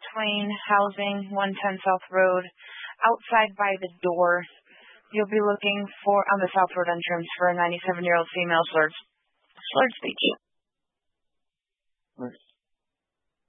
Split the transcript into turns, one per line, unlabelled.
Swain Housing, 110 South Road. Outside by the door, you'll be looking for, on the South Road entrance, for a 97-year-old female slurred speech.